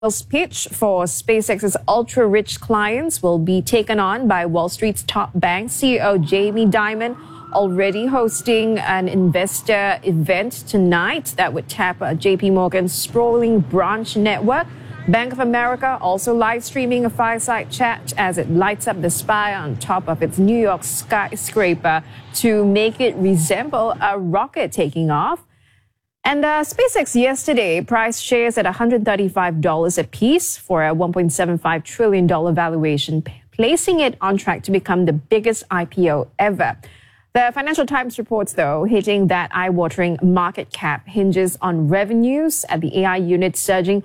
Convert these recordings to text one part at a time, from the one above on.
Sales pitch for SpaceX's ultra-rich clients will be taken on by Wall Street's top bank CEO Jamie Dimon, already hosting an investor event tonight that would tap JP Morgan's sprawling branch network. Bank of America also live streaming a fireside chat as it lights up the spire on top of its New York skyscraper to make it resemble a rocket taking off. And SpaceX yesterday priced shares at $135 a piece for a $1.75 trillion valuation, placing it on track to become the biggest IPO ever. The Financial Times reports, though, hitting that eye-watering market cap hinges on revenues at the AI unit surging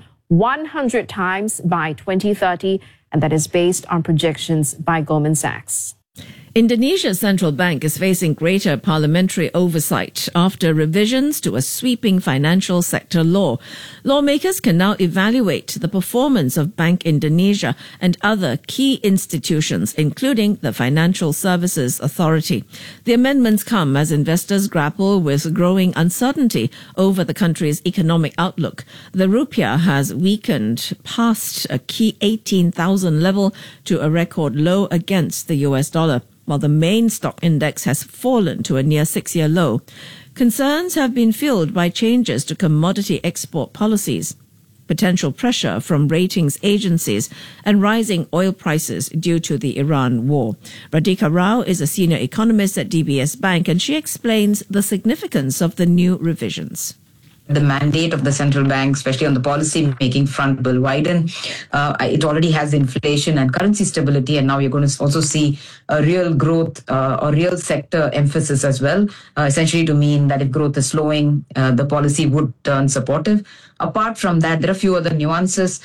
100 times by 2030, and that is based on projections by Goldman Sachs. Indonesia's central bank is facing greater parliamentary oversight after revisions to a sweeping financial sector law. Lawmakers can now evaluate the performance of Bank Indonesia and other key institutions, including the Financial Services Authority. The amendments come as investors grapple with growing uncertainty over the country's economic outlook. The rupiah has weakened past a key 18,000 level to a record low against the US dollar, while the main stock index has fallen to a near 6-year low. Concerns have been fueled by changes to commodity export policies, potential pressure from ratings agencies, and rising oil prices due to the Iran war. Radhika Rao is a senior economist at DBS Bank, and she explains the significance of the new revisions. The mandate of the central bank, especially on the policy-making front, will widen. It already has inflation and currency stability, and now you're going to also see a real growth or real sector emphasis as well, essentially to mean that if growth is slowing, the policy would turn supportive. Apart from that, there are a few other nuances.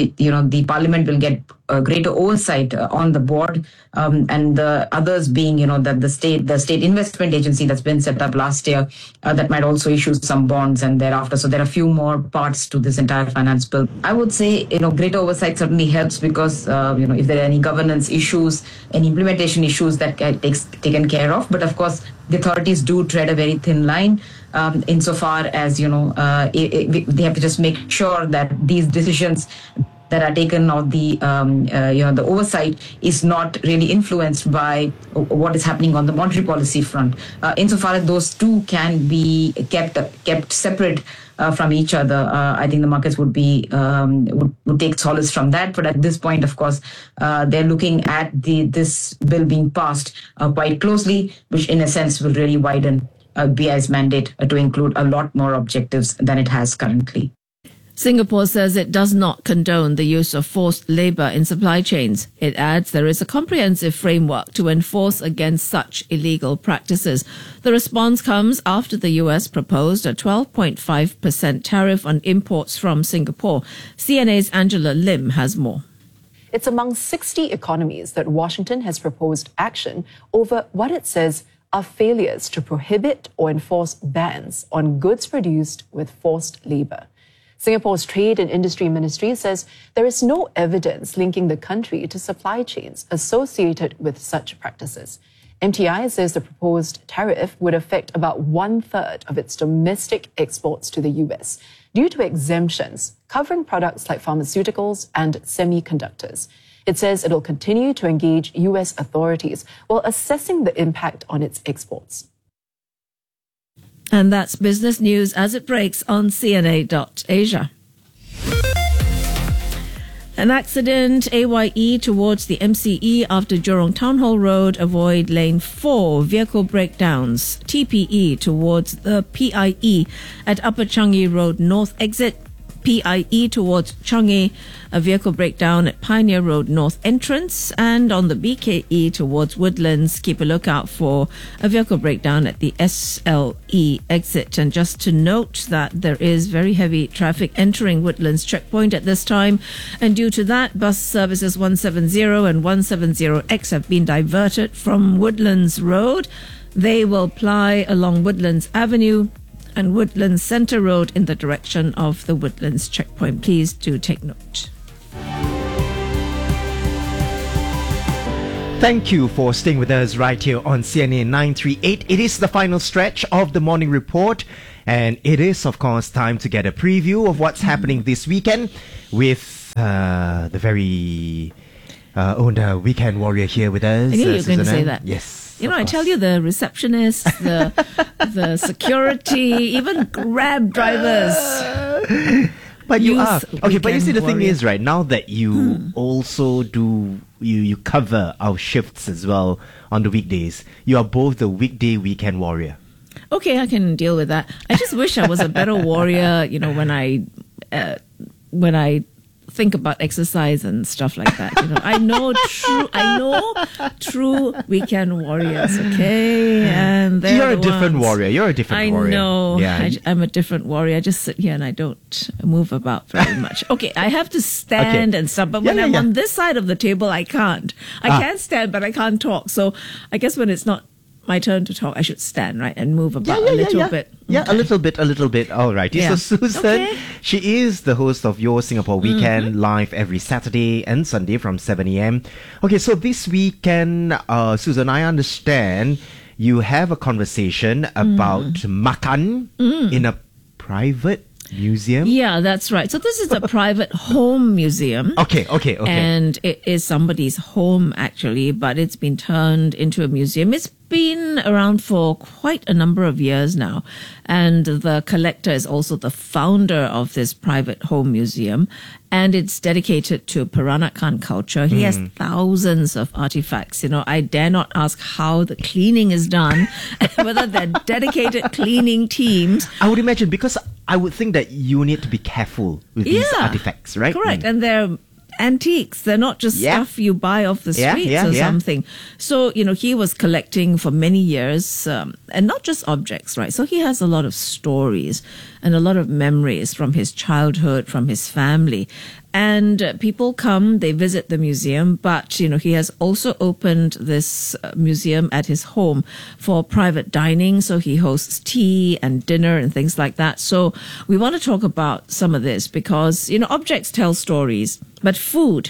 The parliament will get greater oversight on the board, and the others being, that the state investment agency that's been set up last year, that might also issue some bonds and thereafter. So there are a few more parts to this entire finance bill. I would say, greater oversight certainly helps because, if there are any governance issues, any implementation issues that get taken care of. But of course, the authorities do tread a very thin line. Insofar as, they have to just make sure that these decisions that are taken or the oversight is not really influenced by what is happening on the monetary policy front. Insofar as those two can be kept separate from each other, I think the markets would take solace from that. But at this point, of course, they're looking at this bill being passed quite closely, which in a sense will really widen BI's mandate to include a lot more objectives than it has currently. Singapore says it does not condone the use of forced labour in supply chains. It adds there is a comprehensive framework to enforce against such illegal practices. The response comes after the US proposed a 12.5% tariff on imports from Singapore. CNA's Angela Lim has more. It's among 60 economies that Washington has proposed action over what it says are failures to prohibit or enforce bans on goods produced with forced labour. Singapore's Trade and Industry Ministry says there is no evidence linking the country to supply chains associated with such practices. MTI says the proposed tariff would affect about 1/3 of its domestic exports to the US due to exemptions covering products like pharmaceuticals and semiconductors. It says it'll continue to engage US authorities while assessing the impact on its exports. And that's business news as it breaks on CNA.Asia. An accident, AYE towards the MCE after Jurong Town Hall Road, avoid lane 4, vehicle breakdowns. TPE towards the PIE at Upper Changi Road North exit. PIE towards Changi, a vehicle breakdown at Pioneer Road North entrance, and on the BKE towards Woodlands, keep a lookout for a vehicle breakdown at the SLE exit. And just to note that there is very heavy traffic entering Woodlands checkpoint at this time, and due to that, bus services 170 and 170X have been diverted from Woodlands Road. They will ply along Woodlands Avenue and Woodlands Centre Road in the direction of the Woodlands checkpoint. Please do take note. Thank you for staying with us right here on CNA 938. It is the final stretch of the morning report, and it is, of course, time to get a preview of what's happening this weekend with the very own weekend warrior here with us. I knew you were going to say Susan. that. Yes. You know, of I tell course. you, the receptionists, the security, even Grab drivers. But you Youth are okay. But you see, the weekend thing warrior. is, right now that you also do you cover our shifts as well on the weekdays. You are both the weekday weekend warrior. Okay, I can deal with that. I just wish I was a better warrior, you know, when I think about exercise and stuff like that. You know, I know true weekend warriors, okay? And they're You're a the different ones. warrior. You're a different I warrior. know. Yeah. I'm a different warrior. I just sit here and I don't move about very much. Okay, I have to stand Okay. and stuff, but Yeah, when yeah, I'm yeah. on this side of the table, I can't. I can stand, but I can't talk. So I guess when it's not my turn to talk, I should stand, right, and move about a little bit. Yeah, Okay. a little bit. All right. Yeah. So Susan, Okay. she is the host of Your Singapore Weekend live every Saturday and Sunday from 7 a.m. Okay, so this weekend, Susan, I understand you have a conversation about makan in a private museum. Yeah, that's right. So this is a private home museum. Okay. And it is somebody's home, actually, but it's been turned into a museum. It's been around for quite a number of years now. And the collector is also the founder of this private home museum. And it's dedicated to Peranakan culture. He has thousands of artifacts. You know, I dare not ask how the cleaning is done, whether they're dedicated cleaning teams. I would imagine, because I would think that you need to be careful with these artifacts, right? Correct. And they're antiques. They're not just Yeah. stuff you buy off the Yeah, streets yeah, or yeah. something. So, you know, he was collecting for many years, and not just objects, right? So he has a lot of stories and a lot of memories from his childhood, from his family. And people come, they visit the museum, but, you know, he has also opened this museum at his home for private dining. So he hosts tea and dinner and things like that. So we want to talk about some of this because, you know, objects tell stories, but food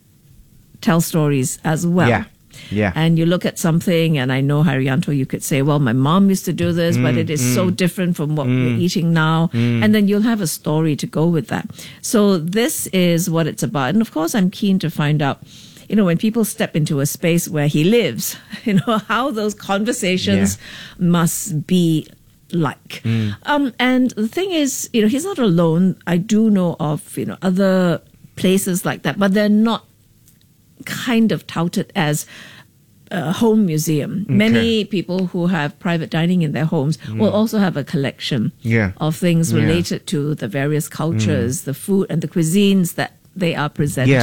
tells stories as well. Yeah. Yeah. And you look at something, and I know, Haryanto, you could say, well, my mom used to do this, but it is so different from what we're eating now. And then you'll have a story to go with that. So this is what it's about. And of course, I'm keen to find out, you know, when people step into a space where he lives, you know, how those conversations must be like. And the thing is, you know, he's not alone. I do know of, you know, other places like that, but they're not kind of touted as a home museum. Many people who have private dining in their homes will also have a collection of things related to the various cultures, the food and the cuisines that they are presenting.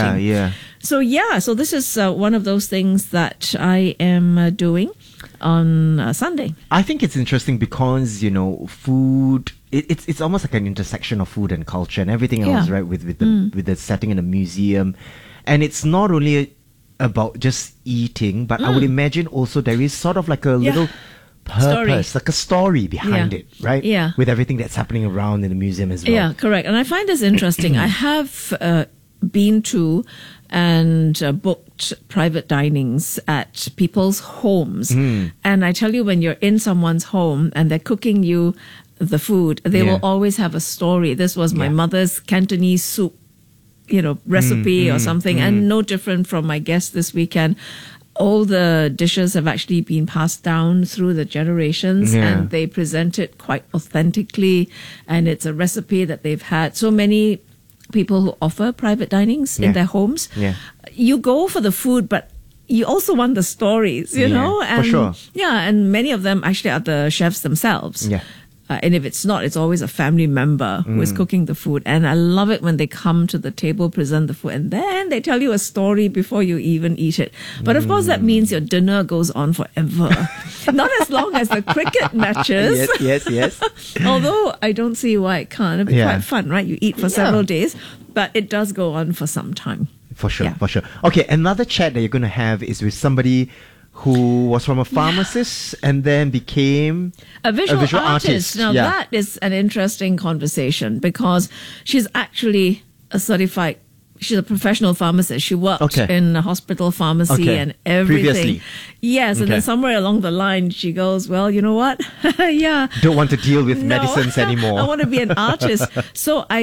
So this is one of those things that I am doing on Sunday. I think it's interesting because, you know, food, it's almost like an intersection of food and culture and everything else, right? With the setting in a museum. And it's not only about just eating, but I would imagine also there is sort of like a little purpose, like a story behind it, right? Yeah. With everything that's happening around in the museum as well. Yeah, correct. And I find this interesting. I have been to and booked private dinings at people's homes. And I tell you, when you're in someone's home and they're cooking you the food, they will always have a story. This was my mother's Cantonese soup, you know, recipe or something, and no different from my guest this weekend. All the dishes have actually been passed down through the generations, and they present it quite authentically, and it's a recipe that they've had. So many people who offer private dinings in their homes, you go for the food, but you also want the stories, you know? And for sure. Yeah, and many of them actually are the chefs themselves. Yeah. And if it's not, it's always a family member who is cooking the food. And I love it when they come to the table, present the food, and then they tell you a story before you even eat it. But of course, that means your dinner goes on forever. Not as long as the cricket matches. Yes. Although I don't see why it can't. It'd be quite fun, right? You eat for several days, but it does go on for some time. For sure. Okay, another chat that you're going to have is with somebody who was from a pharmacist and then became a visual artist. Now that is an interesting conversation because she's actually she's a professional pharmacist. She worked in a hospital pharmacy and everything. Previously. Yes, and then somewhere along the line she goes, well, you know what? Don't want to deal with medicines anymore. I want to be an artist. So I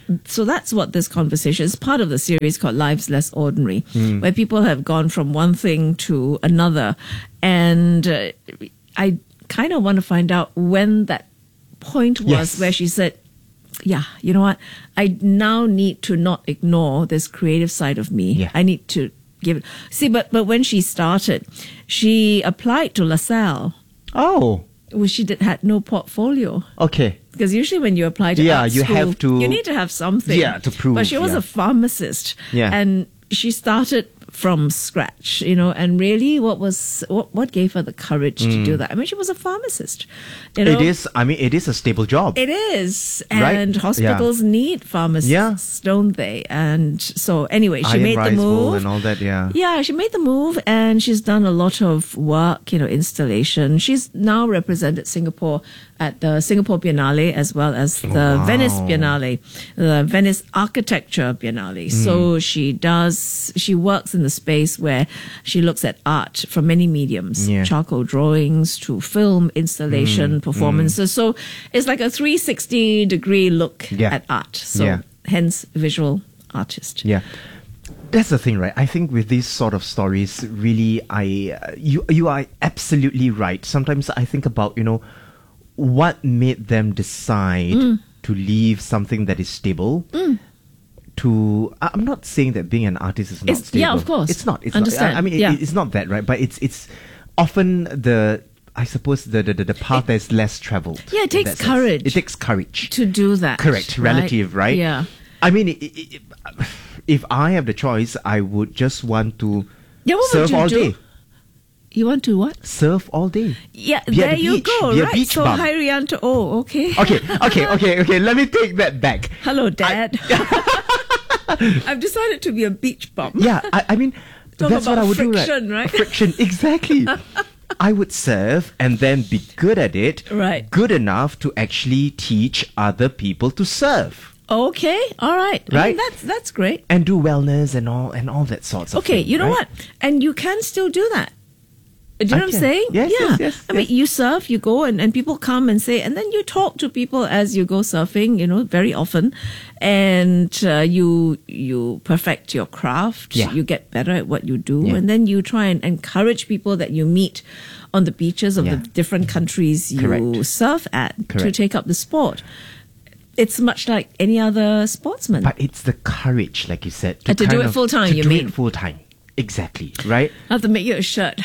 so that's what this conversation is part of the series called Lives Less Ordinary, where people have gone from one thing to another. And I kind of want to find out when that point was where she said, yeah, you know what? I now need to not ignore this creative side of me. Yeah. I need to give it. See, but when she started, she applied to LaSalle. Oh, Well, she had no portfolio. okay. Because usually when you apply to art you school, have to- you need to have something. Yeah, to prove, But she was yeah. a pharmacist. Yeah. And she started from scratch, and really what gave her the courage to do that? I mean, she was a pharmacist. It is a stable job. It is. Right? And hospitals need pharmacists, don't they? And so anyway, she Iron made the Rice Bowl move. and all that, yeah. Yeah, she made the move and she's done a lot of work, installation. She's now represented Singapore at the Singapore Biennale as well as the Venice Biennale, the Venice Architecture Biennale. So she works in the space where she looks at art from many mediums, Yeah. charcoal drawings to film installation performances. So it's like a 360-degree look Yeah. at art. So Yeah. hence visual artist. Yeah. That's the thing, right? I think with these sort of stories, really, you are absolutely right. Sometimes I think about, what made them decide to leave something that is stable I'm not saying that being an artist is not stable. Yeah, of course. It's not. It's Understand. not. I mean, Yeah. it's not that, right? But it's often I suppose the path that is less traveled. Yeah, it in takes that sense. courage. It takes courage. To do that. Correct. Relative, right? Yeah. I mean, if I have the choice, I would just want to Yeah, what surf would you all do? day. You want to what? Surf all day. Yeah, Be at there the you beach. go, Be a right? beach So, bum. Hairianto, okay. Okay. Let me take that back. Hello, Dad. I've decided to be a beach bum. Yeah, I mean, Talk that's what about I would friction, do, right? Friction, exactly. I would surf and then be good at it. Right. Good enough to actually teach other people to surf. Okay, all right. I Right. mean, that's great. And do wellness and all that sorts of Okay, thing, you know right? what? And you can still do that. Do you know what I'm can. saying? Yes, yeah. yes, I mean, you surf, you go and people come and say, and then you talk to people as you go surfing, very often. And you perfect your craft. Yeah. You get better at what you do. Yeah. And then you try and encourage people that you meet on the beaches of Yeah. the different countries you Correct. surf at to Correct. take up the sport. It's much like any other sportsman. But it's the courage, like you said, To do kind it of- full-time, to you do mean? it full time. Exactly, right? I have to make you a shirt.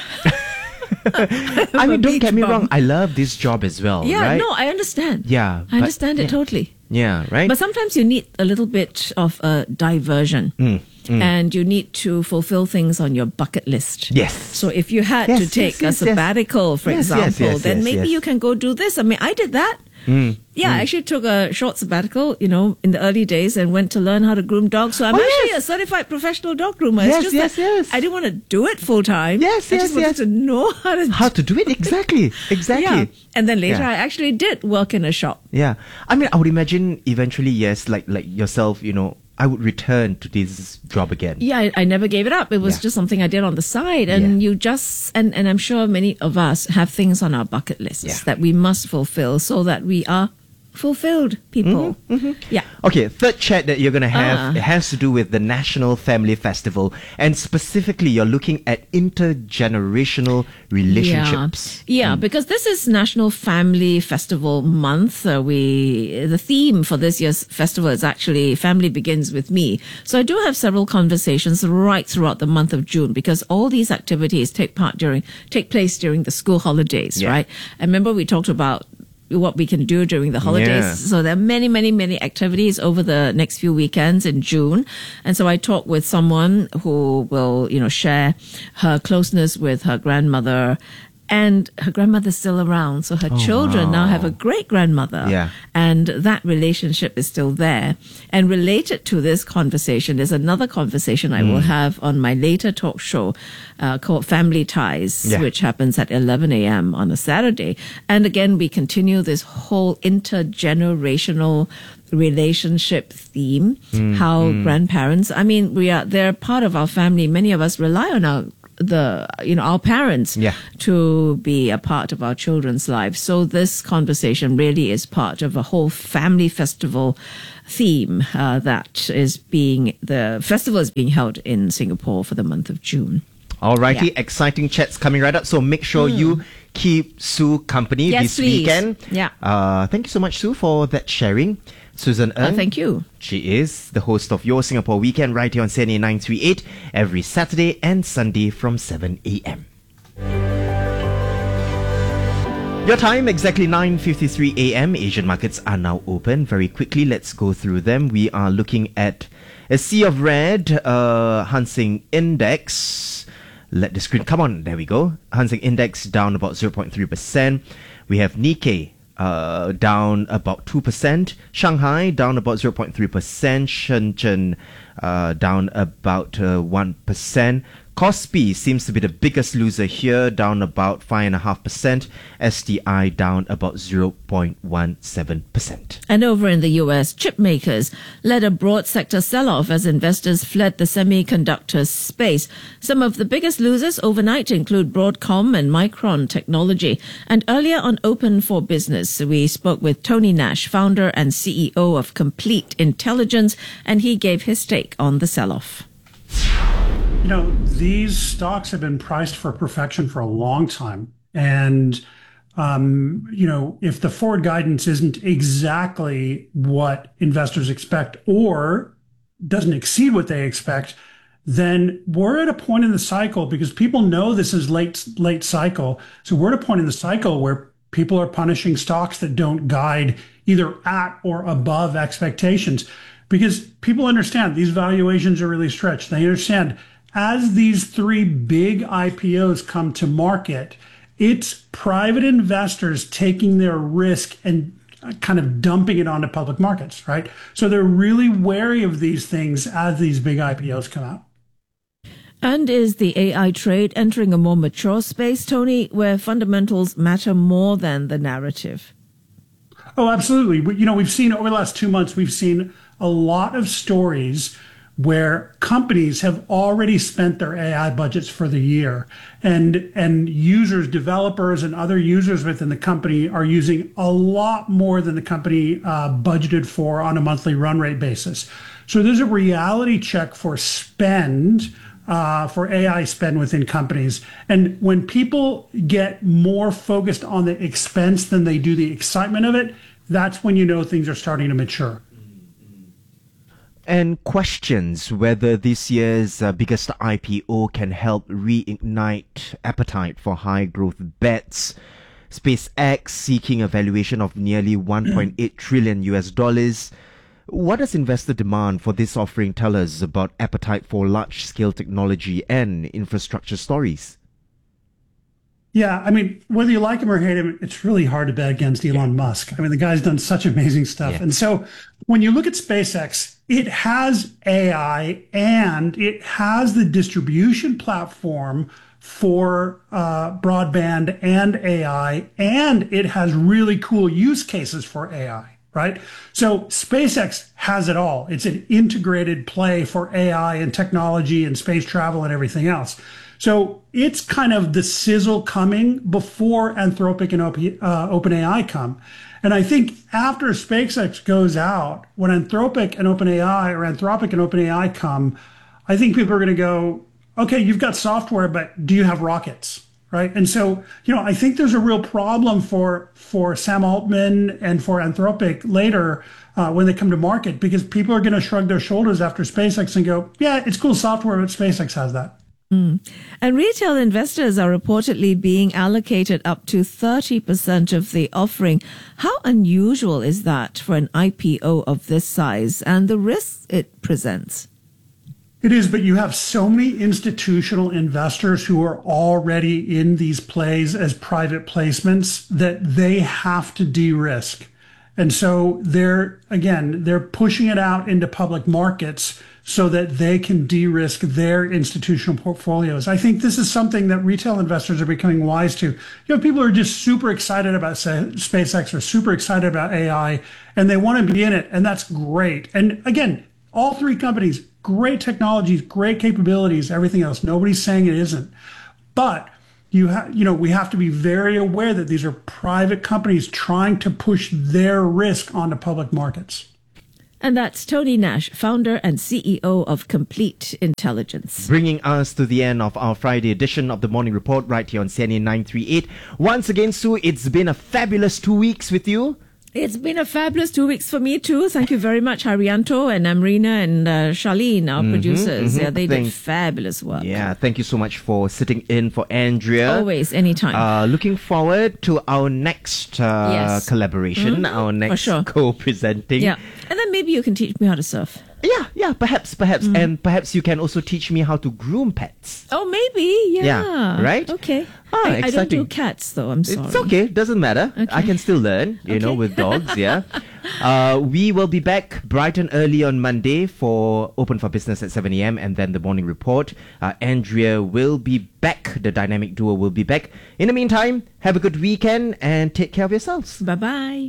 I mean, don't beach get me bum. wrong. I love this job as well, Yeah, right? no, I understand. Yeah, I but- understand it yeah. totally. Yeah, right? But sometimes you need a little bit of a diversion. And you need to fulfill things on your bucket list. Yes. So if you had Yes, to take yes, yes, a sabbatical, for Yes, yes, example, yes, then yes, maybe yes. you can go do this. I mean, I did that. Yeah, I actually took a short sabbatical, in the early days and went to learn how to groom dogs. So I'm Oh, actually yes. a certified professional dog groomer. Yes, It's just yes, that yes. I didn't want to do it full time. Yes, I yes, just wanted yes. to know how to How to do it? Exactly. Yeah. And then later Yeah. I actually did work in a shop. Yeah. I mean, I would imagine eventually, yes, like yourself, I would return to this job again. Yeah, I never gave it up. It was Yeah. just something I did on the side. And Yeah. you just, and I'm sure many of us have things on our bucket lists Yeah. that we must fulfill so that we are fulfilled people. Yeah. Okay, third chat that you're going to have, Ah. it has to do with the National Family Festival. And specifically, you're looking at intergenerational relationships. Yeah, because this is National Family Festival Month. The theme for this year's festival is actually Family Begins With Me. So I do have several conversations right throughout the month of June because all these activities take place during the school holidays, Yeah. right? I remember we talked about what we can do during the holidays. Yeah. So there are many, many, many activities over the next few weekends in June. And so I talked with someone who will, share her closeness with her grandmother. And her grandmother's still around. So her children now have a great grandmother. Yeah. And that relationship is still there. And related to this conversation is another conversation I will have on my later talk show called Family Ties, Yeah. which happens at 11 a.m. on a Saturday. And again, we continue this whole intergenerational relationship theme, how grandparents, I mean, they're part of our family. Many of us rely on our parents Yeah. to be a part of our children's lives. So this conversation really is part of a whole family festival theme the festival is being held in Singapore for the month of June. Alrighty, exciting chats coming right up. So make sure you keep Sue company this weekend. Yeah. Thank you so much, Sue, for that sharing. Susan Ng. Thank you. She is the host of Your Singapore Weekend right here on CNA 938 every Saturday and Sunday from 7 a.m. Your time, exactly 9:53 a.m. Asian markets are now open. Very quickly, let's go through them. We are looking at a sea of red, Hang Seng Index. Let the screen come on. There we go. Hang Seng Index down about 0.3%. We have Nikkei down about 2%. Shanghai down about 0.3%. Shenzhen down about 1%. Kospi seems to be the biggest loser here, down about 5.5%. STI down about 0.17%. And over in the US, chip makers led a broad sector sell-off as investors fled the semiconductor space. Some of the biggest losers overnight include Broadcom and Micron Technology. And earlier on Open for Business, we spoke with Tony Nash, founder and CEO of Complete Intelligence, and he gave his take on the sell-off. You know, these stocks have been priced for perfection for a long time. And, you know, if the forward guidance isn't exactly what investors expect or doesn't exceed what they expect, then we're at a point in the cycle, because people know this is late cycle. So we're at a point in the cycle where people are punishing stocks that don't guide either at or above expectations, because people understand these valuations are really stretched. They understand as these three big IPOs come to market, it's private investors taking their risk and kind of dumping it onto public markets, right? So they're really wary of these things as these big IPOs come out. And is the AI trade entering a more mature space, Tony, where fundamentals matter more than the narrative? Oh, absolutely. You know, we've seen over the last 2 months, we've seen a lot of stories where companies have already spent their AI budgets for the year, and users, developers, and other users within the company are using a lot more than the company budgeted for on a monthly run rate basis. So there's a reality check for spend, for AI spend within companies. And when people get more focused on the expense than they do the excitement of it, that's when you know things are starting to mature. And questions whether this year's biggest IPO can help reignite appetite for high growth bets. SpaceX seeking a valuation of nearly 1.8 trillion US dollars. What does investor demand for this offering tell us about appetite for large scale technology and infrastructure stories? Yeah, I mean, whether you like him or hate him, it's really hard to bet against Elon Musk. I mean, the guy's done such amazing stuff. And so when you look at SpaceX, it has AI and it has the distribution platform for broadband and AI, and it has really cool use cases for AI, right? So SpaceX has it all. It's an integrated play for AI and technology and space travel and everything else. So it's kind of the sizzle coming before Anthropic and OpenAI come. And I think after SpaceX goes out, when Anthropic and OpenAI come, I think people are going to go, okay, you've got software, but do you have rockets, right? And so, you know, I think there's a real problem for Sam Altman and for Anthropic later when they come to market, because people are going to shrug their shoulders after SpaceX and go, yeah, it's cool software, but SpaceX has that. And retail investors are reportedly being allocated up to 30% of the offering. How unusual is that for an IPO of this size and the risks it presents? It is, but you have so many institutional investors who are already in these plays as private placements that they have to de-risk. And so they're pushing it out into public markets so that they can de-risk their institutional portfolios. I think this is something that retail investors are becoming wise to. You know, people are just super excited about SpaceX or super excited about AI, and they want to be in it, and that's great. And again, all three companies, great technologies, great capabilities, everything else. Nobody's saying it isn't. But we have to be very aware that these are private companies trying to push their risk onto public markets. And that's Tony Nash, founder and CEO of Complete Intelligence. Bringing us to the end of our Friday edition of the Morning Report right here on CNA 938. Once again, Sue, it's been a fabulous 2 weeks with you. It's been a fabulous 2 weeks for me too. Thank you very much, Haryanto and Amrina and Charlene, our producers. Yeah, they did fabulous work. Yeah, thank you so much for sitting in for Andrea. Always, anytime. Looking forward to our next collaboration, our next co-presenting. Yeah, and then maybe you can teach me how to surf. Yeah, perhaps. And perhaps you can also teach me how to groom pets. Oh, maybe, yeah. Right? Okay. I don't do cats, though, I'm sorry. It's okay, doesn't matter. Okay. I can still learn, you know, with dogs, yeah. We will be back bright and early on Monday for Open for Business at 7 a.m. and then the Morning Report. Andrea will be back. The dynamic duo will be back. In the meantime, have a good weekend and take care of yourselves. Bye-bye.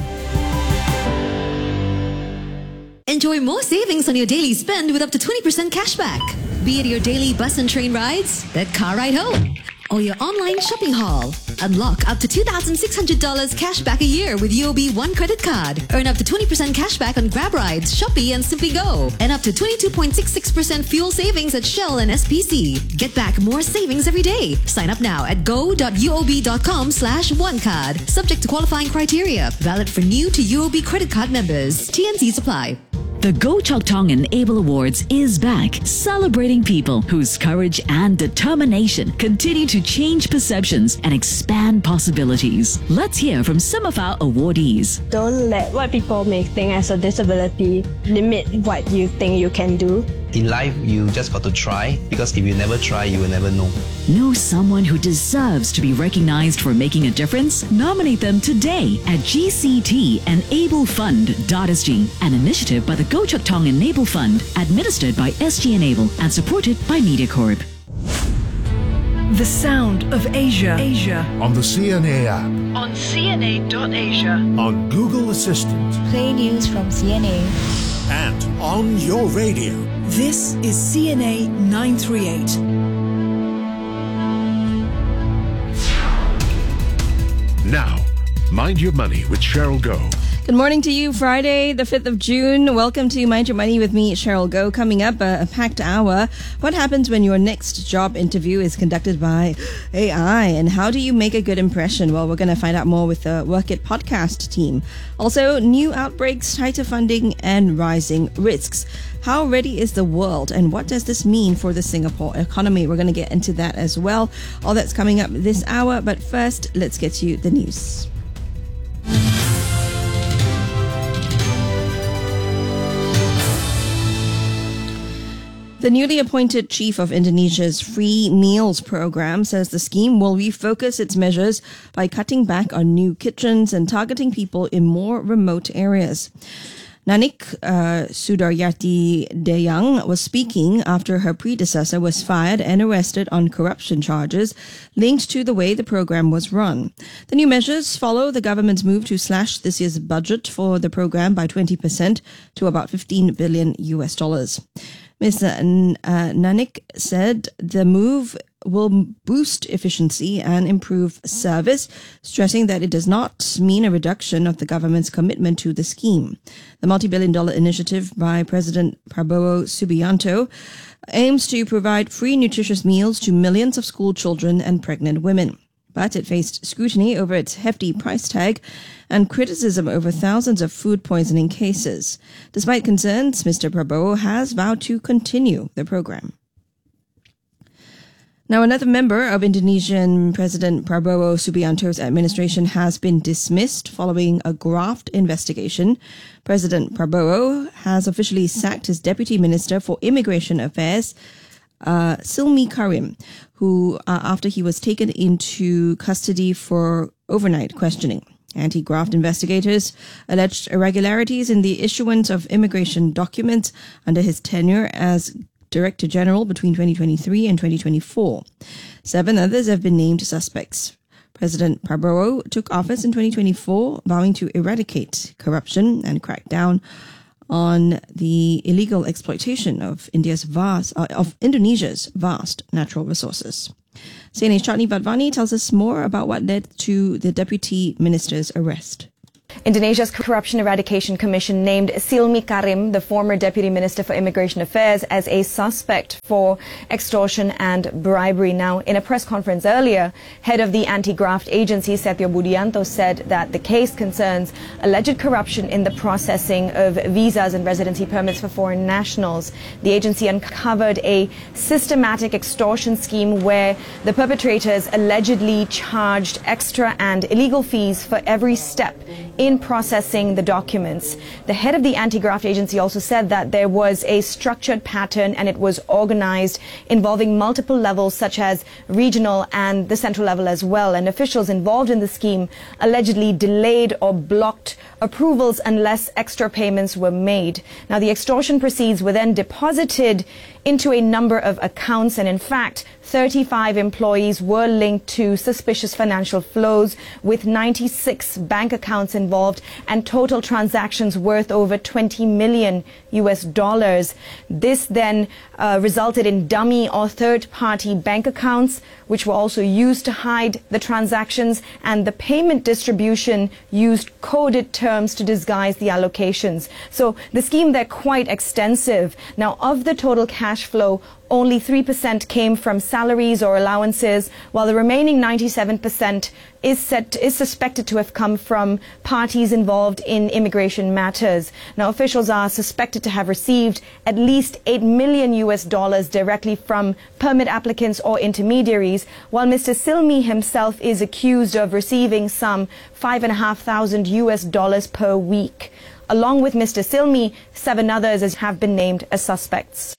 Enjoy more savings on your daily spend with up to 20% cashback. Be it your daily bus and train rides, that car ride home, or your online shopping haul. Unlock up to $2,600 cashback a year with UOB One Credit Card. Earn up to 20% cashback on Grab rides, Shopee and Simply Go. And up to 22.66% fuel savings at Shell and SPC. Get back more savings every day. Sign up now at go.uob.com/onecard. Subject to qualifying criteria. Valid for new to UOB credit card members. TNCs apply. The Go Chok Tong Enable Awards is back, celebrating people whose courage and determination continue to change perceptions and expand possibilities. Let's hear from some of our awardees. Don't let what people may think as a disability limit what you think you can do. In life, you just got to try, because if you never try, you will never know. Know someone who deserves to be recognized for making a difference? Nominate them today at GCTEnableFund.sg, an initiative by the Go Chok Tong Enable Fund, administered by SG Enable and supported by MediaCorp. The Sound of Asia. On the CNA app. On CNA.Asia. On Google Assistant. Play news from CNA. And on your radio. This is CNA 938. Now, Mind Your Money with Cheryl Goh. Good morning to you, Friday, the 5th of June. Welcome to Mind Your Money with me, Cheryl Goh. Coming up, a packed hour. What happens when your next job interview is conducted by AI? And how do you make a good impression? Well, we're going to find out more with the Work It podcast team. Also, new outbreaks, tighter funding, and rising risks. How ready is the world? And what does this mean for the Singapore economy? We're going to get into that as well. All that's coming up this hour. But first, let's get you the news. The newly appointed chief of Indonesia's Free Meals program says the scheme will refocus its measures by cutting back on new kitchens and targeting people in more remote areas. Nanik Sudaryati Dayang was speaking after her predecessor was fired and arrested on corruption charges linked to the way the program was run. The new measures follow the government's move to slash this year's budget for the program by 20% to about $15 billion. Ms. Nanik said the move will boost efficiency and improve service, stressing that it does not mean a reduction of the government's commitment to the scheme. The multi-billion-dollar initiative by President Prabowo Subianto aims to provide free nutritious meals to millions of school children and pregnant women. But it faced scrutiny over its hefty price tag and criticism over thousands of food poisoning cases. Despite concerns, Mr. Prabowo has vowed to continue the program. Now, another member of Indonesian President Prabowo Subianto's administration has been dismissed following a graft investigation. President Prabowo has officially sacked his Deputy Minister for Immigration Affairs, Silmi Karim, who after he was taken into custody for overnight questioning. Anti-graft investigators alleged irregularities in the issuance of immigration documents under his tenure as Director General between 2023 and 2024. 7 others have been named suspects. President Prabowo took office in 2024, vowing to eradicate corruption and crack down on the illegal exploitation of Indonesia's vast natural resources. CNA's Chatni Vadvani tells us more about what led to the deputy minister's arrest. Indonesia's Corruption Eradication Commission named Silmi Karim, the former Deputy Minister for Immigration Affairs, as a suspect for extortion and bribery. Now, in a press conference earlier, head of the anti-graft agency, Setio Budianto, said that the case concerns alleged corruption in the processing of visas and residency permits for foreign nationals. The agency uncovered a systematic extortion scheme where the perpetrators allegedly charged extra and illegal fees for every step in processing the documents. The head of the anti-graft agency also said that there was a structured pattern and it was organized involving multiple levels such as regional and the central level as well. And officials involved in the scheme allegedly delayed or blocked approvals unless extra payments were made. Now, the extortion proceeds were then deposited into a number of accounts, and in fact 35 employees were linked to suspicious financial flows, with 96 bank accounts involved and total transactions worth over $20 million. This then resulted in dummy or third-party bank accounts, which were also used to hide the transactions, and the payment distribution used coded terms to disguise the allocations. So the scheme, they're quite extensive. Now, of the total cash flow, only 3% came from salaries or allowances, while the remaining 97% is suspected to have come from parties involved in immigration matters. Now, officials are suspected to have received at least $8 million directly from permit applicants or intermediaries, while Mr. Silmi himself is accused of receiving some $5,500 per week. Along with Mr. Silmi, 7 others have been named as suspects.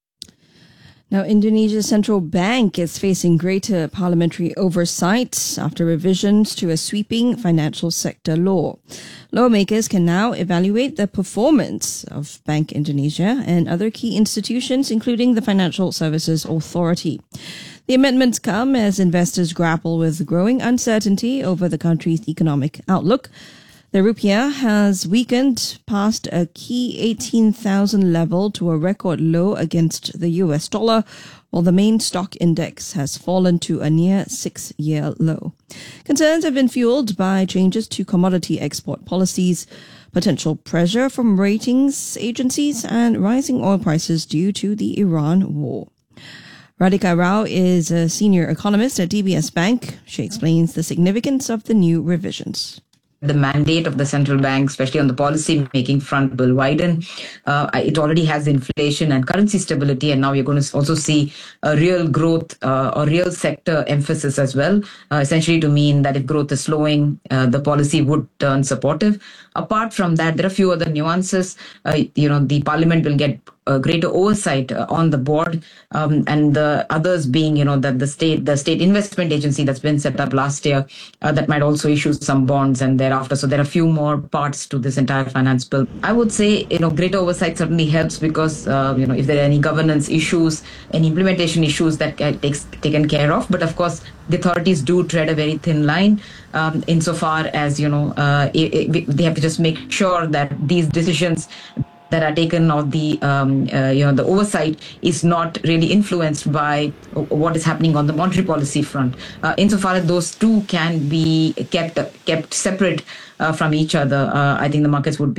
Now, Indonesia's central bank is facing greater parliamentary oversight after revisions to a sweeping financial sector law. Lawmakers can now evaluate the performance of Bank Indonesia and other key institutions, including the Financial Services Authority. The amendments come as investors grapple with growing uncertainty over the country's economic outlook. The rupiah has weakened past a key 18,000 level to a record low against the US dollar, while the main stock index has fallen to a near 6-year low. Concerns have been fueled by changes to commodity export policies, potential pressure from ratings agencies, and rising oil prices due to the Iran war. Radhika Rao is a senior economist at DBS Bank. She explains the significance of the new revisions. The mandate of the central bank, especially on the policy making front, will widen. It already has inflation and currency stability, and now you're going to also see a real growth or real sector emphasis as well, essentially to mean that if growth is slowing, the policy would turn supportive. Apart from that, there are a few other nuances. The parliament will get greater oversight on the board, and the others being, that the state investment agency that's been set up last year, that might also issue some bonds and thereafter. So there are a few more parts to this entire finance bill. I would say, greater oversight certainly helps because, if there are any governance issues, any implementation issues that get taken care of. But of course, the authorities do tread a very thin line insofar as, they have to just make sure that these decisions that are taken or the oversight is not really influenced by what is happening on the monetary policy front. Insofar as those two can be kept separate from each other, I think the markets would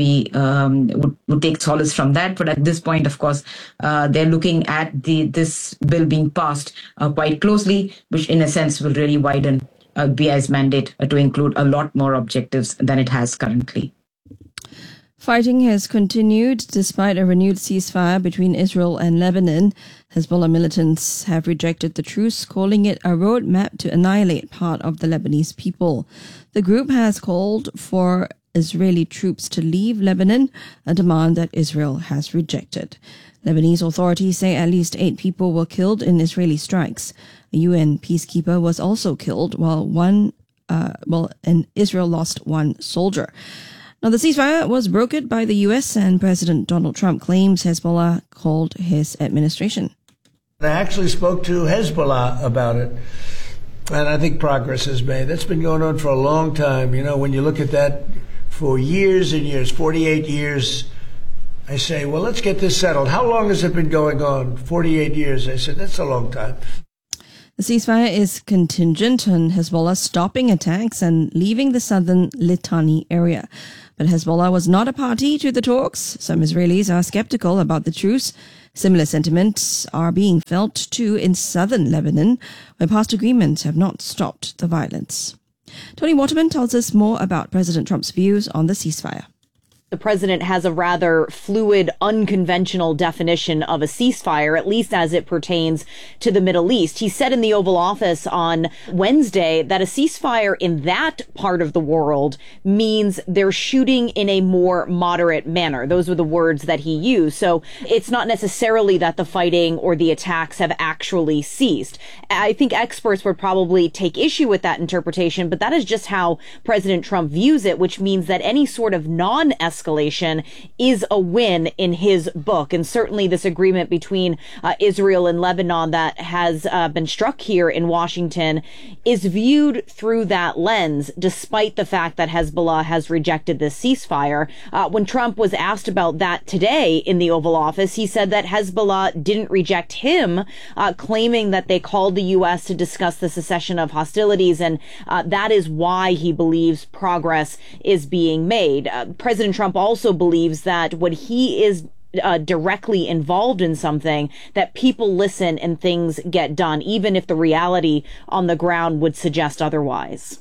take solace from that. But at this point, of course, they're looking at this bill being passed quite closely, which in a sense will really widen BI's mandate to include a lot more objectives than it has currently. Fighting has continued despite a renewed ceasefire between Israel and Lebanon. Hezbollah militants have rejected the truce, calling it a roadmap to annihilate part of the Lebanese people. The group has called for Israeli troops to leave Lebanon, a demand that Israel has rejected. Lebanese authorities say at least 8 people were killed in Israeli strikes. A UN peacekeeper was also killed, and Israel lost 1 soldier. Now, the ceasefire was brokered by the U.S., and President Donald Trump claims Hezbollah called his administration. I actually spoke to Hezbollah about it, and I think progress is made. That's been going on for a long time. When you look at that for years and years, 48 years, I say, well, let's get this settled. How long has it been going on? 48 years. I said, that's a long time. The ceasefire is contingent on Hezbollah stopping attacks and leaving the southern Litani area. But Hezbollah was not a party to the talks. Some Israelis are skeptical about the truce. Similar sentiments are being felt too in southern Lebanon, where past agreements have not stopped the violence. Tony Waterman tells us more about President Trump's views on the ceasefire. The president has a rather fluid, unconventional definition of a ceasefire, at least as it pertains to the Middle East. He said in the Oval Office on Wednesday that a ceasefire in that part of the world means they're shooting in a more moderate manner. Those were the words that he used. So it's not necessarily that the fighting or the attacks have actually ceased. I think experts would probably take issue with that interpretation, but that is just how President Trump views it, which means that any sort of non-escalation is a win in his book. And certainly this agreement between Israel and Lebanon that has been struck here in Washington is viewed through that lens, despite the fact that Hezbollah has rejected this ceasefire. When Trump was asked about that today in the Oval Office, he said that Hezbollah didn't reject him, claiming that they called the U.S. to discuss the cessation of hostilities, and that is why he believes progress is being made. President Trump also believes that when he is directly involved in something, that people listen and things get done, even if the reality on the ground would suggest otherwise.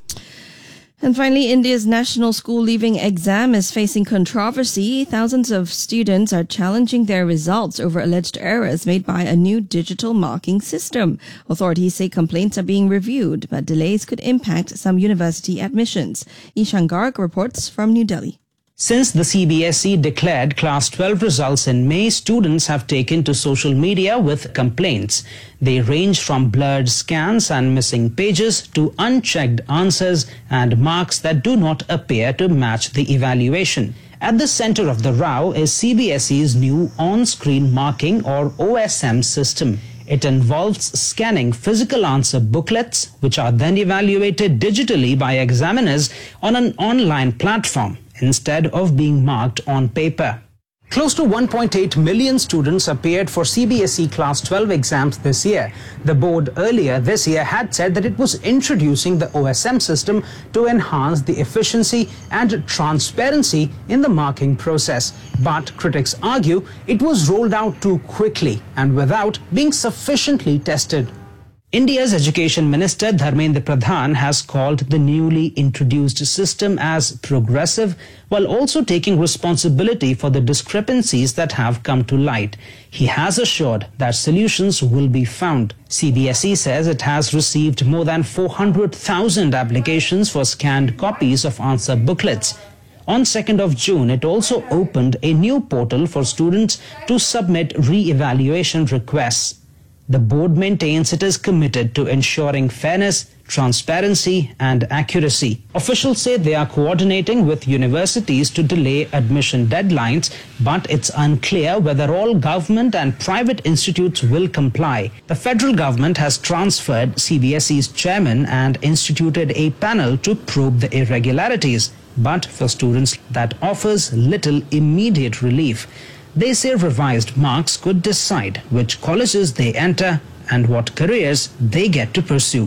And finally, India's national school leaving exam is facing controversy. Thousands of students are challenging their results over alleged errors made by a new digital marking system. Authorities say complaints are being reviewed, but delays could impact some university admissions. Ishan Garg reports from New Delhi. Since the CBSE declared Class 12 results in May, students have taken to social media with complaints. They range from blurred scans and missing pages to unchecked answers and marks that do not appear to match the evaluation. At the center of the row is CBSE's new on-screen marking or OSM system. It involves scanning physical answer booklets, which are then evaluated digitally by examiners on an online platform, instead of being marked on paper. Close to 1.8 million students appeared for CBSE Class 12 exams this year. The board earlier this year had said that it was introducing the OSM system to enhance the efficiency and transparency in the marking process. But critics argue it was rolled out too quickly and without being sufficiently tested. India's Education Minister Dharmendra Pradhan has called the newly introduced system as progressive, while also taking responsibility for the discrepancies that have come to light. He has assured that solutions will be found. CBSE says it has received more than 400,000 applications for scanned copies of answer booklets. On 2nd of June, it also opened a new portal for students to submit re-evaluation requests. The board maintains it is committed to ensuring fairness, transparency and accuracy. Officials say they are coordinating with universities to delay admission deadlines, but it's unclear whether all government and private institutes will comply. The federal government has transferred CBSE's chairman and instituted a panel to probe the irregularities. But for students, that offers little immediate relief. They say revised marks could decide which colleges they enter and what careers they get to pursue.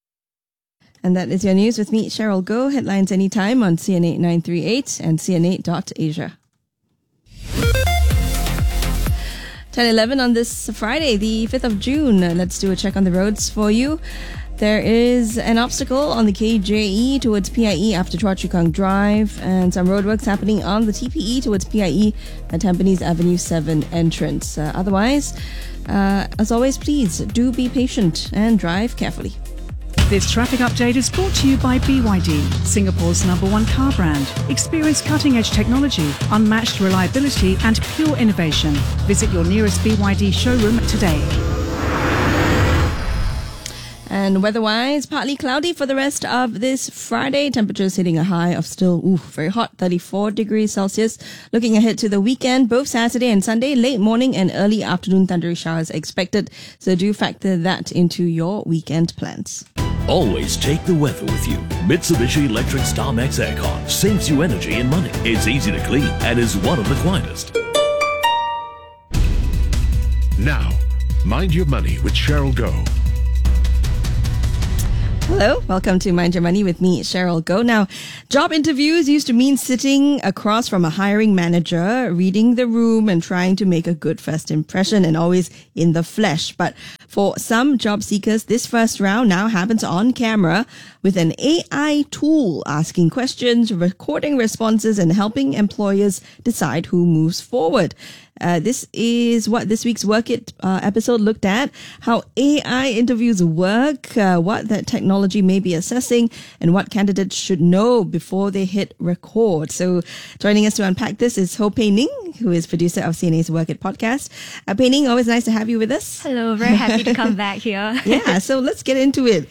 And that is your news with me, Cheryl Goh. Headlines anytime on CNA 938 and CNA.Asia. 10:11 on this Friday, the 5th of June. Let's do a check on the roads for you. There is an obstacle on the KJE towards PIE after Chua Chu Kang Drive, and some roadworks happening on the TPE towards PIE at Tampines Avenue 7 entrance. Otherwise, as always, please do be patient and drive carefully. This traffic update is brought to you by BYD, Singapore's #1 car brand. Experience cutting-edge technology, unmatched reliability and pure innovation. Visit your nearest BYD showroom today. And weather-wise, partly cloudy for the rest of this Friday. Temperatures hitting a high of still very hot, 34 degrees Celsius. Looking ahead to the weekend, both Saturday and Sunday, late morning and early afternoon thundery showers expected. So do factor that into your weekend plans. Always take the weather with you. Mitsubishi Electric StarMax Aircon saves you energy and money. It's easy to clean and is one of the quietest. Now, Mind Your Money with Cheryl Goh. Hello, welcome to Mind Your Money with me, Cheryl Goh. Now, job interviews used to mean sitting across from a hiring manager, reading the room and trying to make a good first impression, and always in the flesh. But for some job seekers, this first round now happens on camera with an AI tool asking questions, recording responses, and helping employers decide who moves forward. This is what this week's Work It episode looked at, how AI interviews work, what that technology may be assessing, and what candidates should know before they hit record. So joining us to unpack this is Ho Pei Ning, who is producer of CNA's Work It podcast. Pei Ning, always nice to have you with us. Hello, very happy to come back here. Yeah, so let's get into it.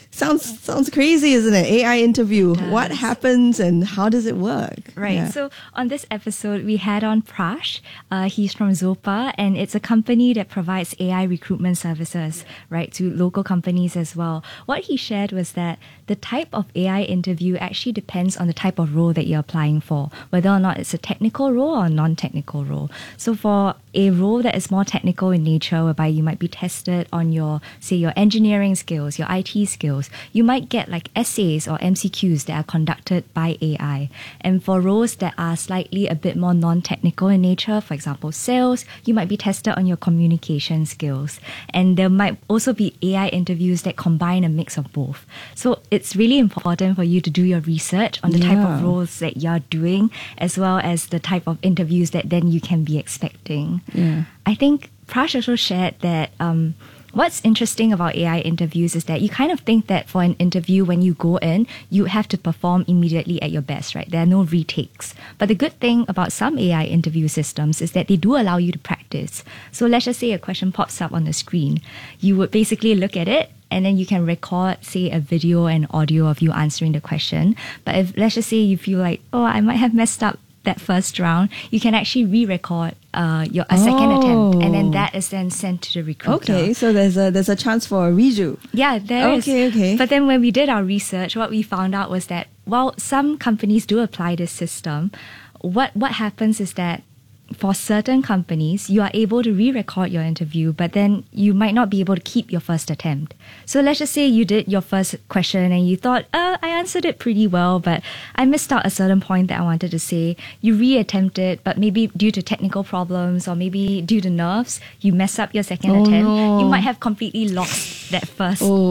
Sounds crazy, isn't it? AI interview. What happens and how does it work? Right. Yeah. So on this episode, we had on Prash. He's from Zopa, and it's a company that provides AI recruitment services, right, to local companies as well. What he shared was that the type of AI interview actually depends on the type of role that you're applying for, whether or not it's a technical role or a non-technical role. So for a role that is more technical in nature, whereby you might be tested on your engineering skills, your IT skills, you might get like essays or MCQs that are conducted by AI. And for roles that are slightly a bit more non-technical in nature, for example, sales, you might be tested on your communication skills. And there might also be AI interviews that combine a mix of both. So it's really important for you to do your research on the type of roles that you're doing, as well as the type of interviews that then you can be expecting. Yeah. I think Prash also shared that what's interesting about AI interviews is that you kind of think that for an interview, when you go in, you have to perform immediately at your best, right? There are no retakes. But the good thing about some AI interview systems is that they do allow you to practice. So let's just say a question pops up on the screen. You would basically look at it, and then you can record, say, a video and audio of you answering the question. But if, let's just say, you feel like, oh, I might have messed up that first round, you can actually re-record a second attempt, and then that is then sent to the recruiter. Okay, so there's a chance for a redo. Yeah, there is. Okay. But then when we did our research, what we found out was that while some companies do apply this system, what happens is that for certain companies, you are able to re-record your interview, but then you might not be able to keep your first attempt. So let's just say you did your first question and you thought, I answered it pretty well, but I missed out a certain point that I wanted to say. You re-attempt it, but maybe due to technical problems or maybe due to nerves, you mess up your second attempt. No. You might have completely lost that first round.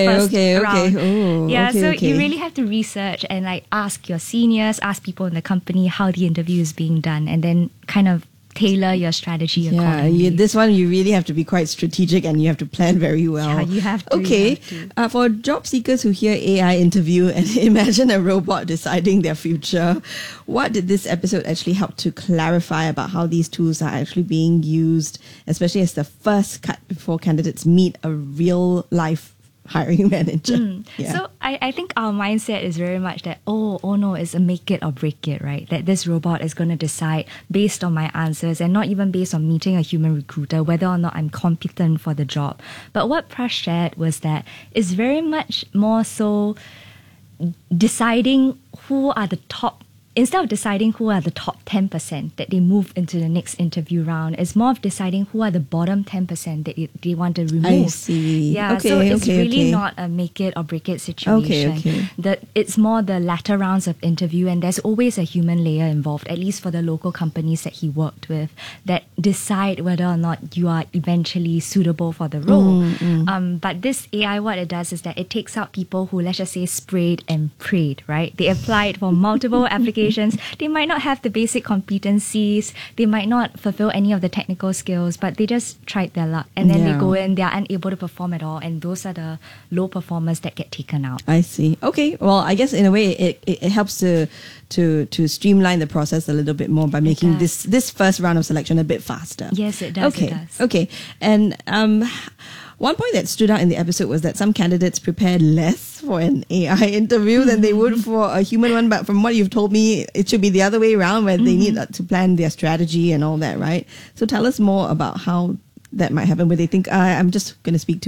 You really have to research and like ask your seniors, ask people in the company how the interview is being done, and then kind of tailor your strategy accordingly. Yeah, this one you really have to be quite strategic and you have to plan very well. Yeah, you have to. Okay, for job seekers who hear AI interview and imagine a robot deciding their future, what did this episode actually help to clarify about how these tools are actually being used, especially as the first cut before candidates meet a real life hiring manager? So I think our mindset is very much that, oh no, it's a make it or break it, right? That this robot is going to decide based on my answers and not even based on meeting a human recruiter whether or not I'm competent for the job. But what Prash shared was that it's very much more so deciding who are the top. Instead of deciding who are the top 10% that they move into the next interview round, it's more of deciding who are the bottom 10% that they want to remove. I see. Yeah, so it's really not a make it or break it situation. It's more the latter rounds of interview, and there's always a human layer involved, at least for the local companies that he worked with, that decide whether or not you are eventually suitable for the role. But this AI, what it does is that it takes out people who, let's just say, sprayed and prayed, right? They applied for multiple applications. They might not have the basic competencies, they might not fulfill any of the technical skills, but they just tried their luck, and then they go in, they are unable to perform at all, and those are the low performers that get taken out. I see. Okay, well, I guess in a way it helps to streamline the process a little bit more by making this first round of selection a bit faster. Yes, it does. Okay. And one point that stood out in the episode was that some candidates prepared less for an AI interview than they would for a human one. But from what you've told me, it should be the other way around, where they need to plan their strategy and all that, right? So tell us more about how that might happen, where they think, I'm just going to speak to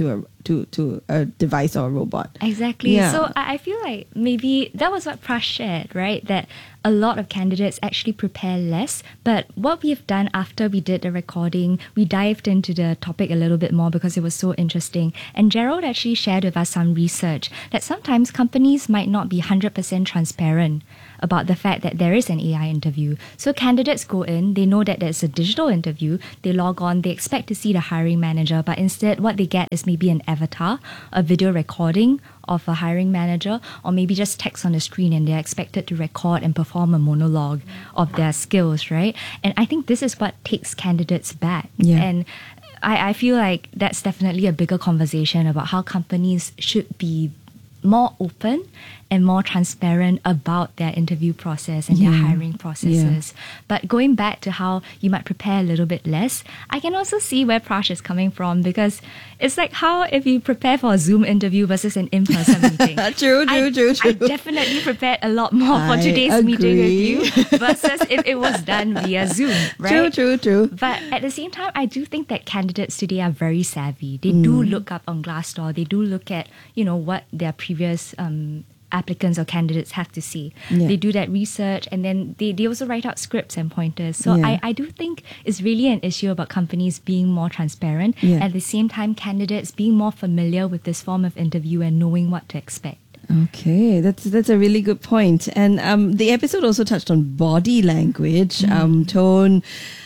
to a device or a robot. Exactly. Yeah. So I feel like maybe that was what Prash shared, right? That a lot of candidates actually prepare less. But what we've done after we did the recording, we dived into the topic a little bit more because it was so interesting. And Gerald actually shared with us some research that sometimes companies might not be 100% transparent about the fact that there is an AI interview. So candidates go in, they know that there's a digital interview, they log on, they expect to see the hiring manager, but instead what they get is maybe an avatar, a video recording of a hiring manager, or maybe just text on the screen, and they're expected to record and perform a monologue of their skills, right? And I think this is what takes candidates back. Yeah. And I feel like that's definitely a bigger conversation about how companies should be more open and more transparent about their interview process and their hiring processes. But going back to how you might prepare a little bit less, I can also see where Prash is coming from, because it's like how if you prepare for a Zoom interview versus an in-person meeting. True. I definitely prepared a lot more for today's meeting with you versus if it was done via Zoom, right? True. But at the same time, I do think that candidates today are very savvy. They do look up on Glassdoor. They do look at, what their previous applicants or candidates have to see. Yeah. They do that research, and then they also write out scripts and pointers. So I do think it's really an issue about companies being more transparent. Yeah. At the same time, candidates being more familiar with this form of interview and knowing what to expect. Okay, that's a really good point. And the episode also touched on body language, tone,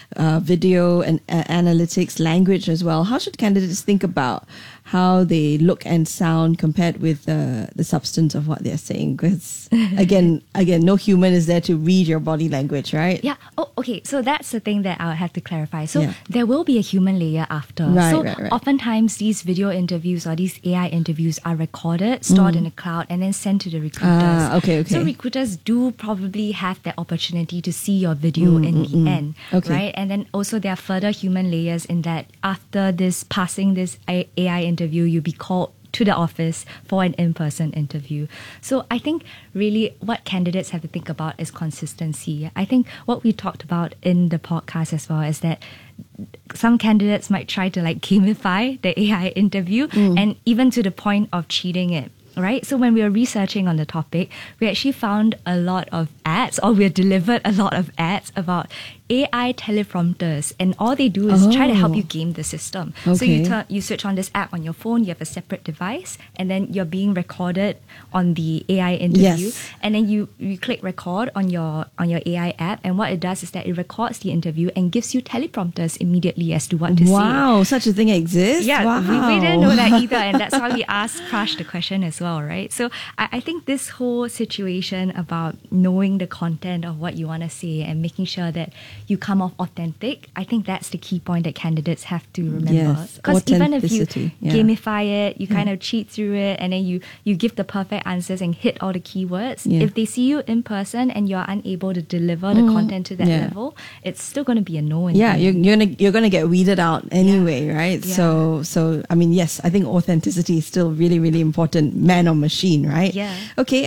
video and analytics, language as well. How should candidates think about how they look and sound compared with the substance of what they're saying? Because again, no human is there to read your body language, right? Yeah. Oh, okay. So that's the thing that I'll have to clarify. So there will be a human layer after. Right. Oftentimes these video interviews or these AI interviews are recorded, stored in the cloud, and then sent to the recruiters. Okay. So recruiters do probably have that opportunity to see your video in the end, right? And then also there are further human layers in that after passing this AI interview, you'll be called to the office for an in-person interview. So I think really what candidates have to think about is consistency. I think what we talked about in the podcast as well is that some candidates might try to gamify the AI interview and even to the point of cheating it. Right? So when we were researching on the topic, we actually found a lot of ads, or we were delivered a lot of ads about AI teleprompters, and all they do is try to help you game the system. So you switch on this app on your phone, you have a separate device, and then you're being recorded on the AI interview, and then you click record on your AI app, and what it does is that it records the interview and gives you teleprompters immediately as to what to say. Wow, such a thing exists? Yeah, wow. we didn't know that either, and that's why we asked Prash the question as well, right? So I think this whole situation about knowing the content of what you want to say and making sure that you come off authentic, I think that's the key point that candidates have to remember. Because even if you gamify it, you kind of cheat through it, and then you give the perfect answers and hit all the keywords, if they see you in person and you're unable to deliver the content to that level, it's still going to be a no. You're gonna get weeded out anyway, right? So I mean, yes, I think authenticity is still really, really important, man or machine, right? Yeah. Okay.